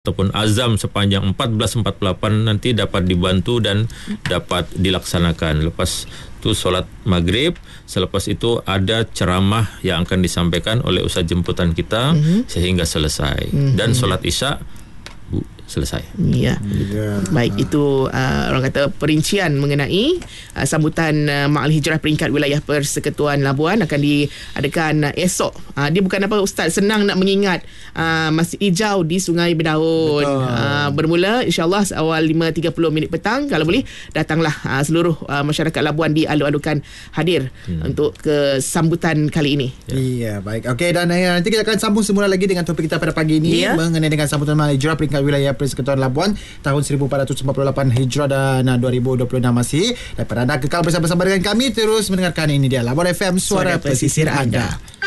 ataupun azam sepanjang 1448 nanti dapat dibantu dan dapat dilaksanakan. Lepas itu solat maghrib, selepas itu ada ceramah yang akan disampaikan oleh ustaz jemputan kita sehingga selesai. Dan solat isya selesai. Ya. Baik, itu orang kata perincian mengenai sambutan Ma'al Hijrah peringkat wilayah Persekutuan Labuan akan diadakan esok. Dia bukan apa ustaz, senang nak mengingat Masjid Hijau di Sungai Berdaun. Bermula insya-Allah awal 5.30 petang. Kalau boleh datanglah seluruh masyarakat Labuan dialu-alukan hadir untuk ke sambutan kali ini. Ya, baik. Okey, dan nanti kita akan sambung semula lagi dengan topik kita pada pagi ini mengenai dengan sambutan Ma'al Hijrah peringkat wilayah Persekutuan Labuan tahun 1448 Hijrah dan 2026 masih. Daripada anda kekal bersama-sama dengan kami, terus mendengarkan ini dia Labuan FM, suara pesisir anda.